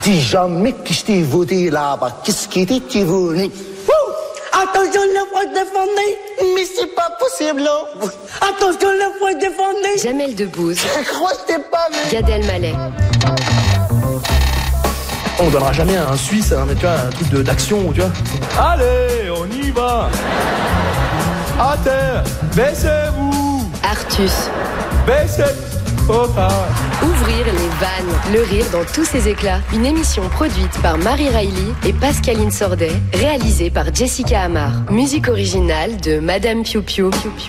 Si jamais que je t'ai voté là-bas, qu'est-ce qui était qui voulait? Attention, la fois défendue, mais c'est pas possible, là. Attention, la fois défendue. Jamel Debbouze. Je crois que c'était pas vu. Gad Elmaleh. On donnera jamais à un Suisse, hein, mais tu vois, un truc d'action, tu vois. Allez, on y va. À terre, baissez-vous. Artus. Baissez. Oh, ah. Ouvrir les vannes, le rire dans tous ses éclats. Une émission produite par Marie Riley et Pascaline Sordet, réalisée par Jessica Amar. Musique originale de Madame Piu Piu.